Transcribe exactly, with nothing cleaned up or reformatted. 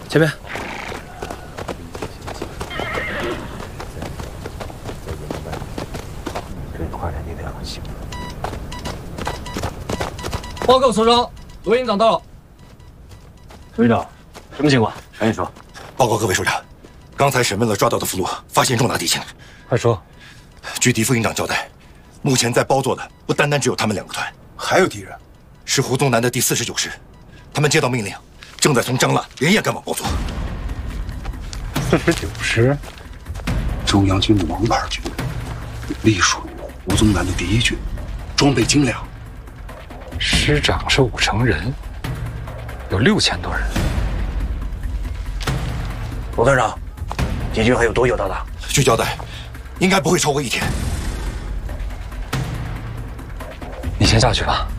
前面。报告所长，罗营长到了。罗营长，什么情况？赶紧说。 报告各位首长，刚才审问了抓到的俘虏，发现重大敌情。 快说。 据狄副营长交代，目前在包座的不单单只有他们两个团， 还有敌人， 是胡宗南的第四十九师。他们接到命令，正在从张腊连夜赶往包座。 四十九师，中央军的王牌军，隶属于胡宗南的第一军，装备精良。 师长是武城人，有六千多人。 罗团长，敌军还有多久到达？ 据交代，应该不会超过一天。 你先下去吧。